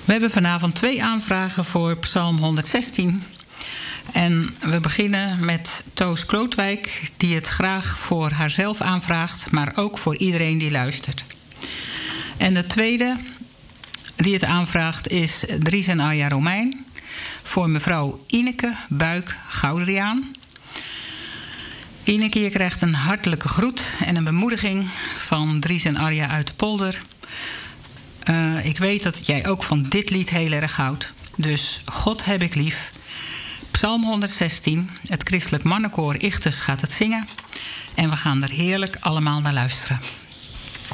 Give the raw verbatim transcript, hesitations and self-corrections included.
We hebben vanavond twee aanvragen voor Psalm honderdzestien. En we beginnen met Toos Klootwijk, die het graag voor haarzelf aanvraagt, maar ook voor iedereen die luistert. En de tweede die het aanvraagt is Dries en Arja Romein, voor mevrouw Ineke Buik-Goudriaan. Ineke, je krijgt een hartelijke groet en een bemoediging van Dries en Arja uit de polder. Uh, ik weet dat jij ook van dit lied heel erg houdt. Dus God heb ik lief. Psalm honderdzestien, het christelijk mannenkoor Ichtes gaat het zingen. En we gaan er heerlijk allemaal naar luisteren.